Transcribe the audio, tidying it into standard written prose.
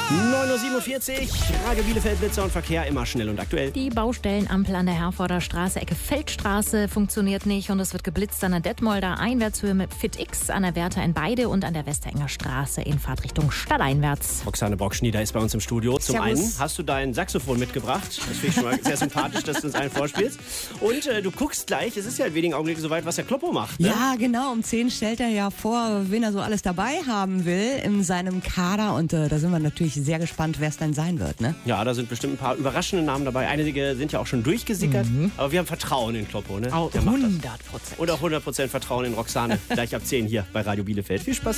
9.47 Uhr, Radio Bielefeld, Blitzer und Verkehr, immer schnell und aktuell. Die Baustellenampel an der Herforder Straße, Ecke Feldstraße, funktioniert nicht und es wird geblitzt an der Detmolder Einwärtshöhe mit Fit X, an der Werther in Beide und an der Westerenger Straße in Fahrtrichtung stadteinwärts. Roxane Brockschnieder ist bei uns im Studio. Zum Servus. einen hast du dein Saxophon mitgebracht. Das finde ich schon mal sehr sympathisch, dass du uns einen vorspielst. Und du guckst gleich, es ist ja in wenigen Augenblicken soweit, was der Kloppo macht. Ne? Ja, genau. Um 10 stellt er ja vor, wen er so alles dabei haben will in seinem Kader. Und da sind wir natürlich sehr gespannt, wer es dann sein wird. Ne? Ja, da sind bestimmt ein paar überraschende Namen dabei. Einige sind ja auch schon durchgesickert. Aber wir haben Vertrauen in Kloppo. Ne? 100%. Und auch 100% Vertrauen in Roxane. Gleich ab 10 hier bei Radio Bielefeld. Viel Spaß.